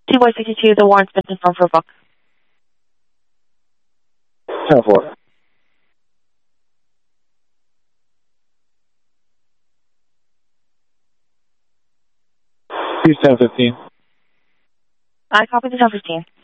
2 by 62, the warrant's been confirmed for a book. 10-4. 10-15. I copy the 1015.